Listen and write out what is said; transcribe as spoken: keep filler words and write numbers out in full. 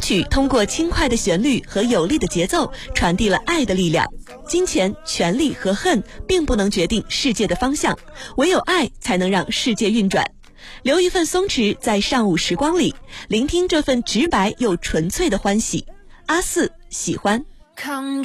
曲通过轻快的旋律和有力的节奏，传递了爱的力量。金钱、权力和恨并不能决定世界的方向，唯有爱才能让世界运转。留一份松弛在上午时光里，聆听这份直白又纯粹的欢喜。阿四喜欢。